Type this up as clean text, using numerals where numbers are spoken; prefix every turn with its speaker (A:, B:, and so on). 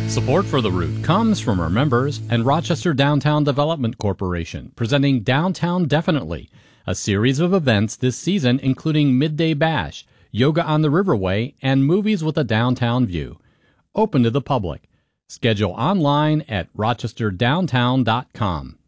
A: Support for The Root comes from our members and Rochester Downtown Development Corporation, presenting Downtown Definitely, a series of events this season including Midday Bash, Yoga on the Riverway, and Movies with a Downtown View. Open to the public. Schedule online at rochesterdowntown.com.